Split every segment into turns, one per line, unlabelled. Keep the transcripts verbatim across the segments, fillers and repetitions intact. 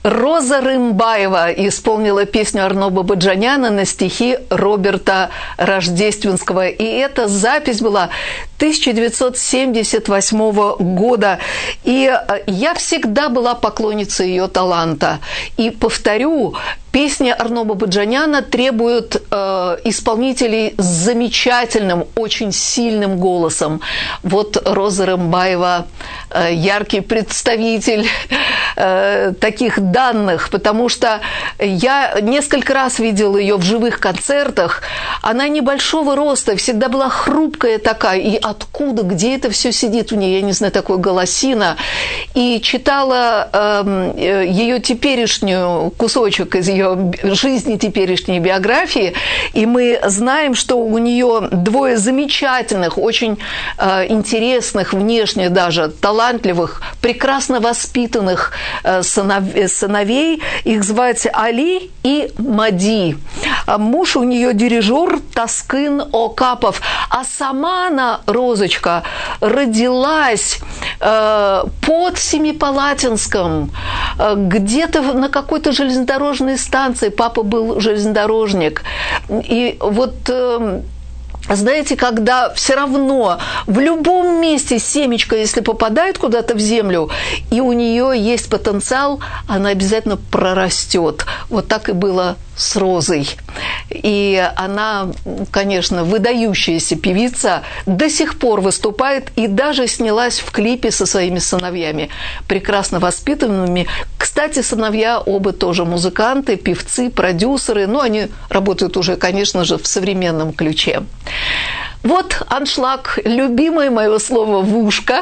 Роза Рымбаева исполнила песню Арно Бабаджаняна на стихи Роберта Рождественского. И эта запись была тысяча девятьсот семьдесят восьмого года. И я всегда была поклонницей ее таланта. И повторю, песни Арно Бабаджаняна требуют э, исполнителей с замечательным, очень сильным голосом. Вот Роза Рымбаева э, яркий представитель э, таких данных, потому что я несколько раз видела ее в живых концертах. Она небольшого роста, всегда была хрупкая такая. И откуда, где это все сидит в ней, я не знаю, такой голосина. И читала э, ее теперешнюю кусочек из ее жизни, теперешней биографии, и мы знаем, что у нее двое замечательных, очень э, интересных, внешне даже талантливых, прекрасно воспитанных э, сынов, сыновей. Их звать Али и Мади. А муж у нее дирижер Таскын Окапов. А сама она, Розочка, родилась э, под Семипалатинском, э, где-то на какой-то железнодорожной станции. Папа был железнодорожник. И вот... Э, Знаете, когда все равно в любом месте семечко, если попадает куда-то в землю, и у нее есть потенциал, она обязательно прорастет. Вот так и было с Розой. И она, конечно, выдающаяся певица, до сих пор выступает и даже снялась в клипе со своими сыновьями, прекрасно воспитанными. Кстати, сыновья оба тоже музыканты, певцы, продюсеры, но они работают уже, конечно же, в современном ключе. Вот аншлаг, любимое мое слово в ушко.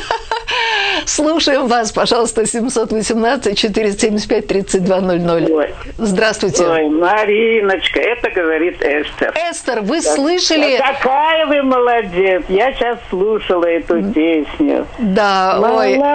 Слушаем вас, пожалуйста, семьсот восемнадцать четыреста семьдесят пять тридцать два ноль ноль. Ой. Здравствуйте.
Ой, Мариночка, это говорит Эстер.
Эстер, вы так, слышали?
Какая вы молодец. Я сейчас слушала эту песню.
Да, ой.
Вы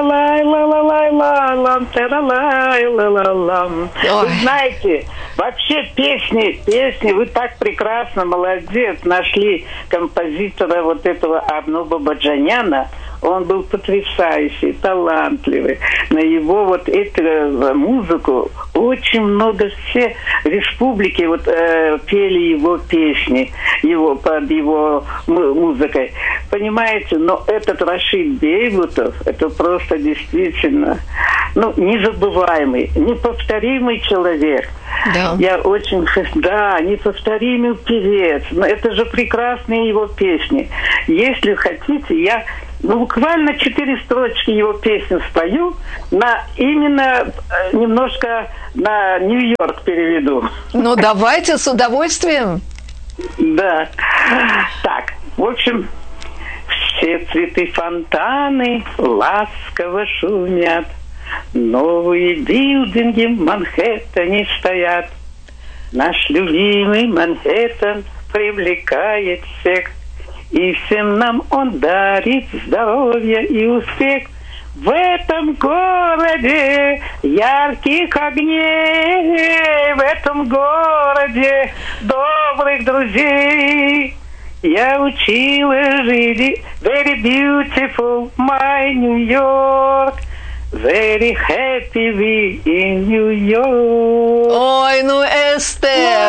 знаете, вообще песни, песни, вы так прекрасно, молодец, нашли композитора вот этого Арно Бабаджаняна. Он был потрясающий, талантливый. На его вот эту музыку очень много все республики вот э, пели его песни, его под его музыкой. Понимаете, но этот Рашид Бейбутов, это просто действительно, ну, незабываемый, неповторимый человек.
Да.
Я очень, да, неповторимый певец. Но это же прекрасные его песни. Если хотите, я ну, буквально четыре строчки его песни спою, на именно немножко на Нью-Йорк переведу.
Ну, давайте, с удовольствием.
Да. Так, в общем, все цветы фонтаны ласково шумят, новые билдинги в Манхэттене стоят. Наш любимый Манхэттен привлекает всех, и всем нам он дарит здоровье и успех. В этом городе ярких огней, в этом городе добрых друзей. Я училась жить, very beautiful, my New York. Very happy we in New York.
Ой, ну, Эстер!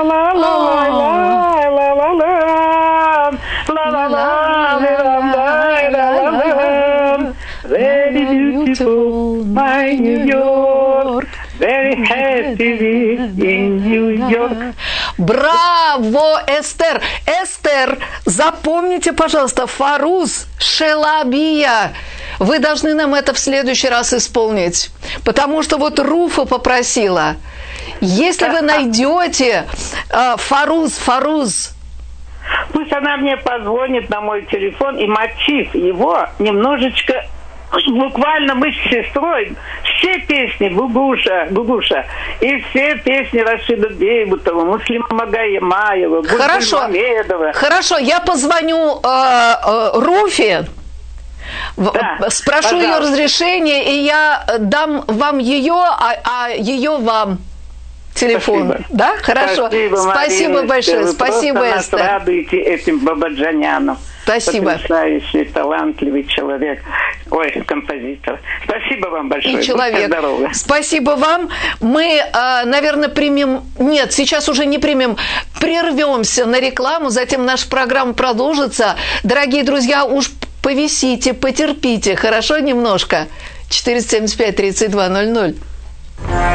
Very beautiful, my New York. Very happy we in New York.
Браво, Эстер! Эстер, запомните, пожалуйста, Фаруз Шелабия. Вы должны нам это в следующий раз исполнить. Потому что вот Руфа попросила. Если вы найдете э, Фаруз, Фаруз.
Пусть она мне позвонит на мой телефон, и мотив его немножечко... Буквально мы с сестрой все песни Гугуша, Гугуша и все песни Рашида Бейбутова, Муслима Магомаева, Бульбуль Мамедова.
Хорошо, я позвоню э, э, Руфе, да, спрошу пожалуйста. Ее разрешение, и я дам вам ее, а, а ее вам. Телефон, спасибо. Да? Хорошо.
Спасибо,
спасибо большое.
Вы
спасибо,
просто
Эстер.
Нас радуете этим Бабаджаняном.
Спасибо.
Потрясающий, талантливый человек. Ой, композитор. Спасибо вам большое.
И человек. Спасибо вам. Мы, наверное, примем... Нет, сейчас уже не примем. Прервемся на рекламу, затем наша программа продолжится. Дорогие друзья, уж повисите, потерпите. Хорошо немножко? четыреста семьдесят пять тридцать два ноль ноль.